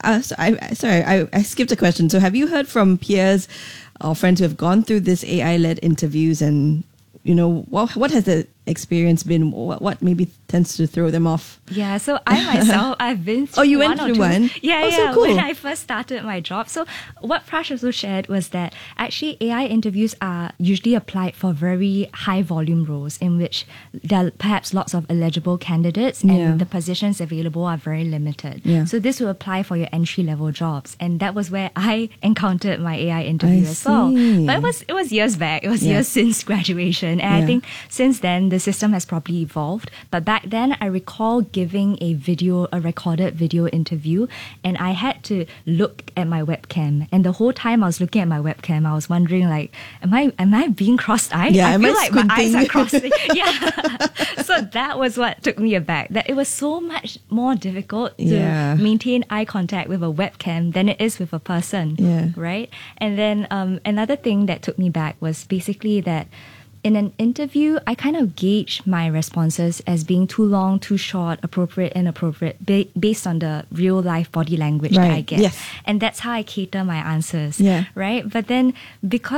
I skipped a question. So have you heard from peers or friends who have gone through this AI-led interviews, and what has the experience been? What maybe tends to throw them off? Yeah, so I myself, I've been through you went through one? Yeah, so cool. When I first started my job. So what Prash also shared was that actually AI interviews are usually applied for very high volume roles in which there are perhaps lots of eligible candidates and the positions available are very limited. Yeah. So this will apply for your entry level jobs, and that was where I encountered my AI interview as well. But it was years back. It was years since graduation, and I think since then the system has probably evolved. But back then, I recall giving a recorded video interview, and I had to look at my webcam. And the whole time I was looking at my webcam, I was wondering, am I being cross-eyed? Yeah, I feel like squinting? my eyes are crossing. So that was what took me aback. That it was so much more difficult to maintain eye contact with a webcam than it is with a person. Yeah. Right? And then another thing that took me back was basically that in an interview, I kind of gauge my responses as being too long, too short, appropriate, inappropriate, based on the real life body language that I get. Yes. And that's how I cater my answers. Yeah. Right? But then because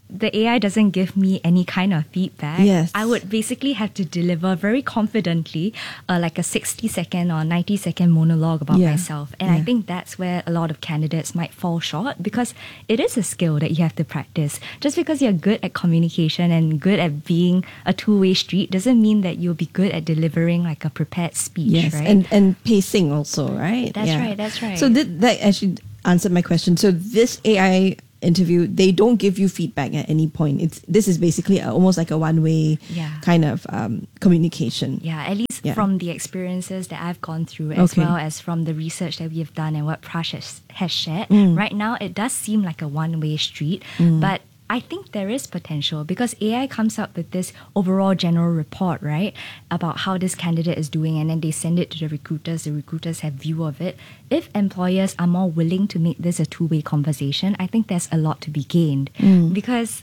the AI doesn't give me any kind of feedback, Yes. I would basically have to deliver very confidently like a 60-second or 90-second monologue about Yeah. myself. And I Yeah. think that's where a lot of candidates might fall short, because it is a skill that you have to practice. Just because you're good at communication and good at being a two-way street doesn't mean that you'll be good at delivering like a prepared speech, Yes, right? and pacing also, right? That's right. So that actually answered my question. So this AI interview, they don't give you feedback at any point. This is basically almost like a one-way kind of communication. Yeah, at least Yeah. from the experiences that I've gone through, as Okay. well as from the research that we have done and what Prash has shared. Mm. Right now, it does seem like a one-way street, Mm. but I think there is potential because AI comes up with this overall general report, right, about how this candidate is doing, and then they send it to the recruiters. The recruiters have view of it. If employers are more willing to make this a two-way conversation, I think there's a lot to be gained. Because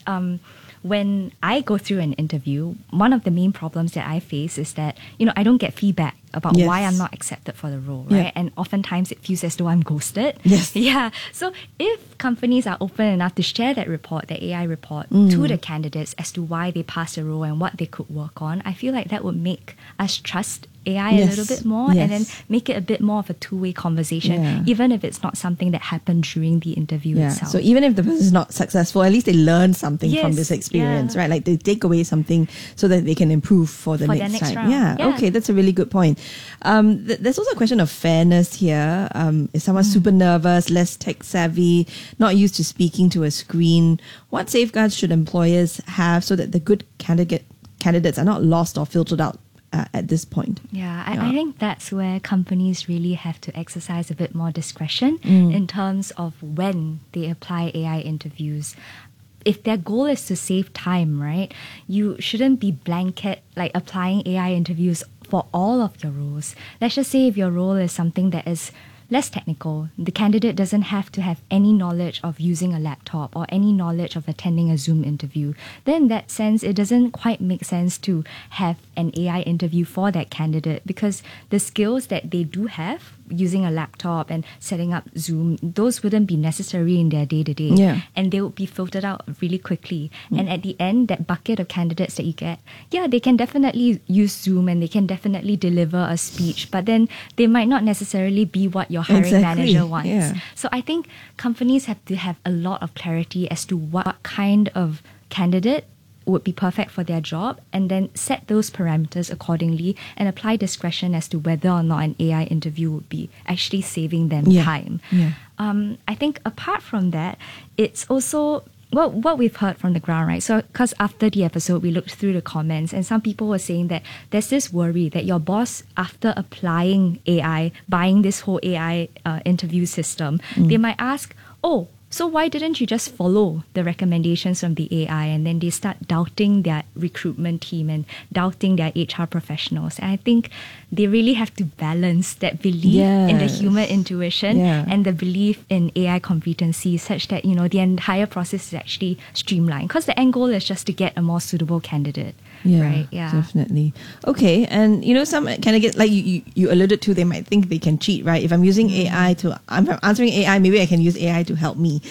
when I go through an interview, one of the main problems that I face is that, I don't get feedback about Yes. why I'm not accepted for the role, Yeah. right? And oftentimes it feels as though I'm ghosted. Yes. Yeah. So if companies are open enough to share that report, the AI report, Mm. to the candidates as to why they passed the role and what they could work on, I feel like that would make us trust AI a Yes. little bit more, and then Yes. make it a bit more of a two-way conversation, Yeah. even if it's not something that happened during the interview Yeah. itself. So even if the person is not successful, at least they learn something from Yes, this experience, yeah. right? Like they take away something so that they can improve for the For next the next time. round. Yeah. Yeah. Okay, that's a really good point. There's also a question of fairness here. Is someone super nervous, less tech savvy, not used to speaking to a screen? What safeguards should employers have so that the good candidates are not lost or filtered out at this point? Yeah, I think that's where companies really have to exercise a bit more discretion Mm. in terms of when they apply AI interviews. If their goal is to save time, right, you shouldn't be blanket like applying AI interviews for all of your roles. Let's just say if your role is something that is less technical, the candidate doesn't have to have any knowledge of using a laptop or any knowledge of attending a Zoom interview. Then in that sense, it doesn't quite make sense to have an AI interview for that candidate, because the skills that they do have using a laptop and setting up Zoom, those wouldn't be necessary in their day-to-day. Yeah. And they would be filtered out really quickly. And at the end, that bucket of candidates that you get, yeah, they can definitely use Zoom and they can definitely deliver a speech, but then they might not necessarily be what your hiring Exactly, manager wants. yeah. So I think companies have to have a lot of clarity as to what kind of candidate would be perfect for their job, and then set those parameters accordingly and apply discretion as to whether or not an AI interview would be actually saving them Yeah. time. Yeah. I think apart from that, it's also what we've heard from the ground, right? So, because after the episode, we looked through the comments, and some people were saying that there's this worry that your boss, after applying AI, buying this whole AI interview system, they might ask, oh, so why didn't you just follow the recommendations from the AI? And then they start doubting their recruitment team and doubting their HR professionals. And I think they really have to balance that belief in the Yes. human intuition Yeah. and the belief in AI competency, such that, the entire process is actually streamlined. Because the end goal is just to get a more suitable candidate. Yeah, Right? Yeah. definitely. Okay, and some candidates, like you alluded to, they might think they can cheat, right? If I'm using AI I'm answering AI, maybe I can use AI to help me.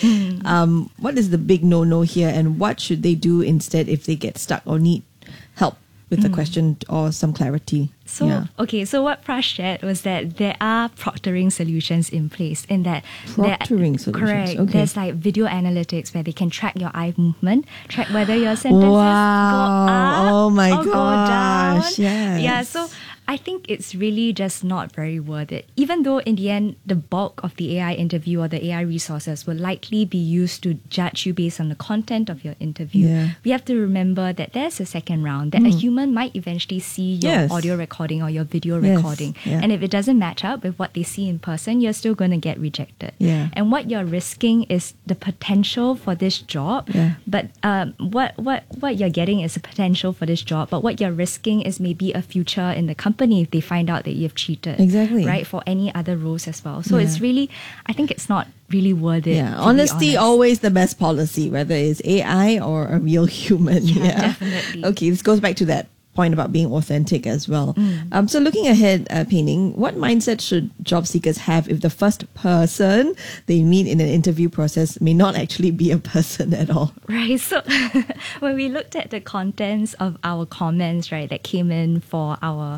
What is the big no-no here, and what should they do instead if they get stuck or need help with a question or some clarity? So, okay, so what Prash shared was that there are proctoring solutions in place, in that Proctoring solutions, correct. okay. There's like video analytics where they can track your eye movement, track whether your sentences go up Oh my or go down. gosh, yes. Yeah, so I think it's really just not very worth it. Even though in the end, the bulk of the AI interview or the AI resources will likely be used to judge you based on the content of your interview. Yeah. We have to remember that there's a second round, that a human might eventually see your Yes. audio recording or your video Yes, recording. yeah. And if it doesn't match up with what they see in person, you're still going to get rejected. Yeah. And what you're risking is the potential for this job. Yeah. But what you're getting is a potential for this job, but what you're risking is maybe a future in the company if they find out that you've cheated. Exactly. Right? For any other roles as well. So Yeah. it's really, I think it's not really worth it. Yeah, to be honesty honest. always the best policy, whether it's AI or a real human. Yeah, definitely. Okay, this goes back to that point about being authentic as well. So looking ahead, Pei-Ning, what mindset should job seekers have if the first person they meet in an interview process may not actually be a person at all? Right. So when we looked at the contents of our comments, right, that came in for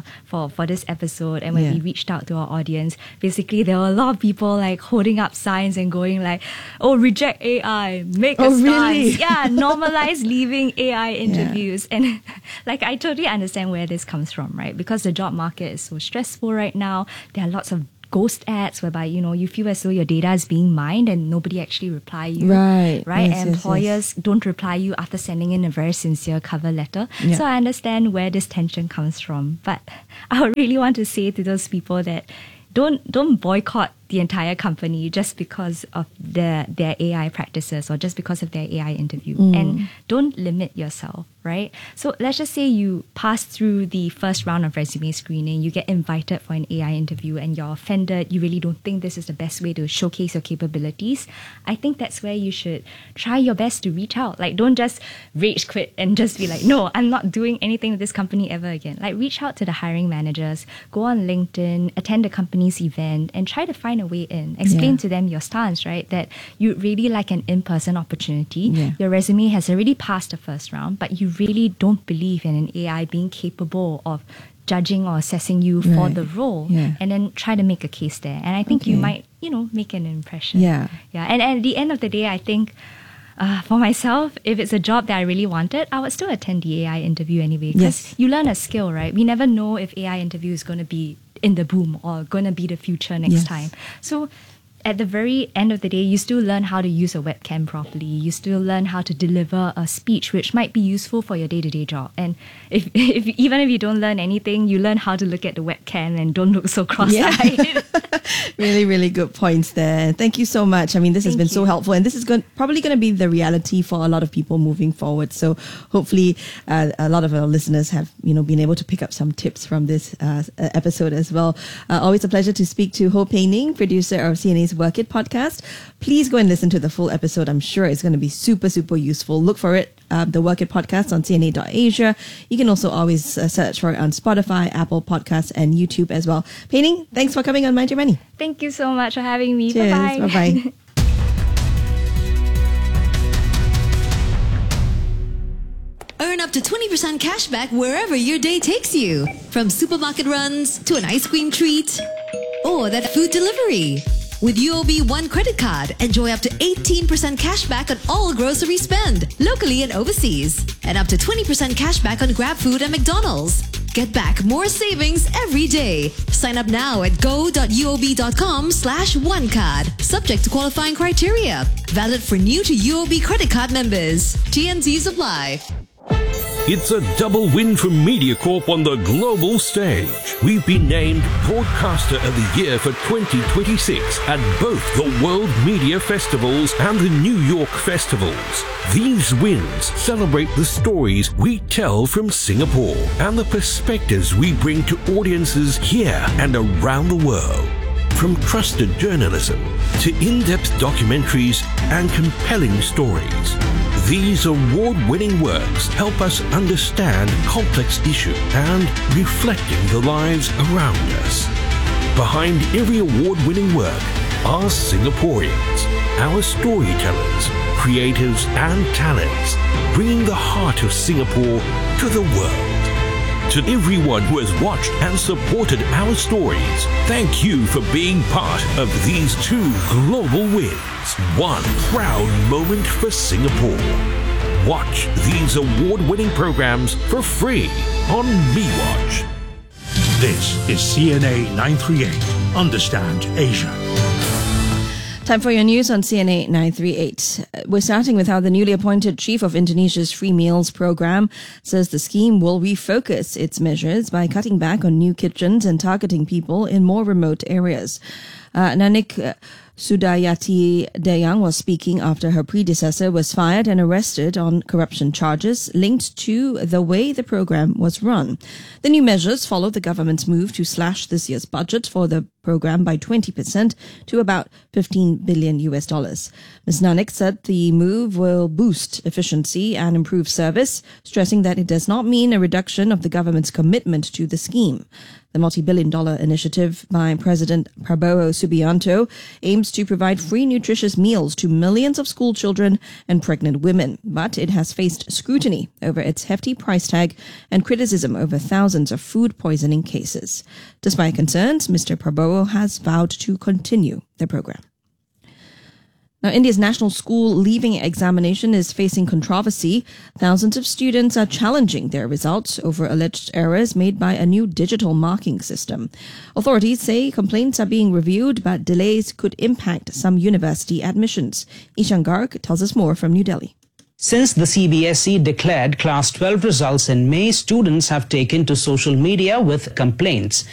this episode, and when we reached out to our audience, basically there were a lot of people like holding up signs and going like, "Oh, reject AI, make a stance." Really? Yeah, normalize leaving AI interviews. And like I totally understand where this comes from, right? Because the job market is so stressful right now. There are lots of ghost ads whereby, you feel as though your data is being mined and nobody actually reply you. Right. And employers don't reply you after sending in a very sincere cover letter. Yeah. So I understand where this tension comes from. But I would really want to say to those people that don't boycott the entire company just because of their AI practices or just because of their AI interview. And don't limit yourself, right? So let's just say you pass through the first round of resume screening, you get invited for an AI interview and you're offended, you really don't think this is the best way to showcase your capabilities. I think that's where you should try your best to reach out. Like, don't just rage quit and just be like, no, I'm not doing anything with this company ever again. Like, reach out to the hiring managers, go on LinkedIn, attend the company's event, and try to find a way in. Explain to them your stance, right? That you'd really like an in-person opportunity. Your resume has already passed the first round, but you really don't believe in an AI being capable of judging or assessing you for the role. And then try to make a case there. And I think you might, make an impression. And at the end of the day, I think for myself, if it's a job that I really wanted, I would still attend the AI interview anyway. Because you learn a skill, right? We never know if AI interview is going to be in the boom or going to be the future next time. So at the very end of the day, you still learn how to use a webcam properly. You still learn how to deliver a speech, which might be useful for your day-to-day job. And if even if you don't learn anything, you learn how to look at the webcam and don't look so cross-eyed. Really, really good points there. Thank you so much. I mean, this has been so helpful, and this is probably going to be the reality for a lot of people moving forward. So hopefully a lot of our listeners have, been able to pick up some tips from this episode as well. Always a pleasure to speak to Ho Pei-Ning, producer of CNA's Work It podcast. Please go and listen to the full episode. I'm sure it's going to be super, super useful. Look for it, the Work It podcast on CNA.Asia. You can also always search for it on Spotify, Apple Podcasts, and YouTube as well. Pei-Ning, thanks for coming on Mind Your Money. Thank you so much for having me. Cheers. Bye-bye. Bye-bye. Earn up to 20% cash back wherever your day takes you. From supermarket runs to an ice cream treat or that food delivery. With UOB One credit card, enjoy up to 18% cash back on all grocery spend, locally and overseas. And up to 20% cash back on GrabFood and McDonald's. Get back more savings every day. Sign up now at go.uob.com/onecard. Subject to qualifying criteria. Valid for new to UOB credit card members. TNCs apply. It's a double win for MediaCorp on the global stage. We've been named Broadcaster of the Year for 2026 at both the World Media Festivals and the New York Festivals. These wins celebrate the stories we tell from Singapore and the perspectives we bring to audiences here and around the world. From trusted journalism to in-depth documentaries and compelling stories, these award-winning works help us understand complex issues and reflecting the lives around us. Behind every award-winning work are Singaporeans, our storytellers, creatives and talents, bringing the heart of Singapore to the world. To everyone who has watched and supported our stories, thank you for being part of these two global wins. One proud moment for Singapore. Watch these award-winning programs for free on MeWatch. This is CNA 938. Understand Asia. Time for your news on CNA 938. We're starting with how the newly appointed chief of Indonesia's Free Meals program says the scheme will refocus its measures by cutting back on new kitchens and targeting people in more remote areas. Nanik Sudayati Dayang was speaking after her predecessor was fired and arrested on corruption charges linked to the way the program was run. The new measures follow the government's move to slash this year's budget for the program by 20% to about $15 billion. Ms. Nanik said the move will boost efficiency and improve service, stressing that it does not mean a reduction of the government's commitment to the scheme. The multi-billion-dollar initiative by President Prabowo Subianto aims to provide free nutritious meals to millions of school children and pregnant women, but it has faced scrutiny over its hefty price tag and criticism over thousands of food poisoning cases. Despite concerns, Mr. Prabowo has vowed to continue the program. Now, India's national school leaving examination is facing controversy. Thousands of students are challenging their results over alleged errors made by a new digital marking system. Authorities say complaints are being reviewed, but delays could impact some university admissions. Ishan Garg tells us more from New Delhi. Since the CBSE declared Class 12 results in May, students have taken to social media with complaints.